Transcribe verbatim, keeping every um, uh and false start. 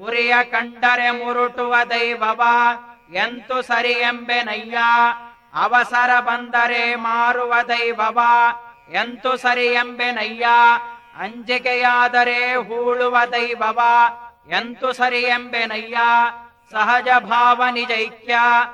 ಉರಿಯ ಕಂಡರೆ ಮುರುಟುವ ದೈವವ ಎಂತು ಸರಿ ಎಂಬೆನಯ್ಯ. ಅವಸರ ಬಂದರೆ ಮಾರುವ ದೈವವ ಎಂತು ಸರಿ ಎಂಬೆನಯ್ಯ. ಅಂಜಿಕೆಯಾದರೆ ಹೂಳುವ ದೈವವ ಎಂತು ಸರಿ ಎಂಬೆನಯ್ಯ. ಸಹಜ ಭಾವ ನಿಜೈಕ್ಯ